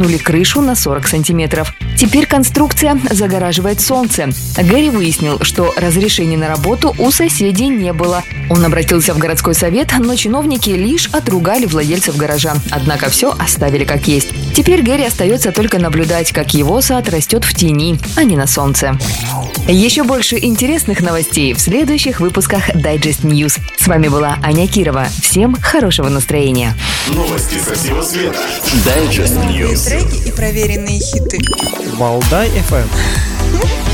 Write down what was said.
подтянули крышу на 40 сантиметров. Теперь конструкция загораживает солнце. Гэри выяснил, что разрешения на работу у соседей не было. Он обратился в городской совет, но чиновники лишь отругали владельцев гаража. Однако все оставили как есть. Теперь Гэри остается только наблюдать, как его сад растет в тени, а не на солнце. Еще больше интересных новостей в следующих выпусках Digest News. С вами была Аня Кирова. Всем хорошего настроения. Новости со всего света. Digest News. Треки и проверенные хиты. Валдай FM.